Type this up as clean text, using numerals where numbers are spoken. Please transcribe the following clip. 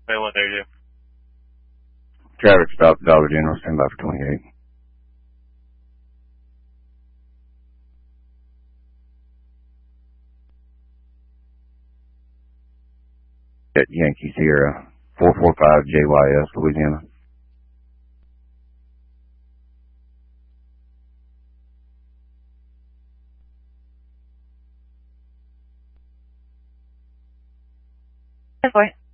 Hey, what they do? Traffic stop, Dollar General, stand by for 28. At Yankee Sierra, 445 JYS, Louisiana. That's fine.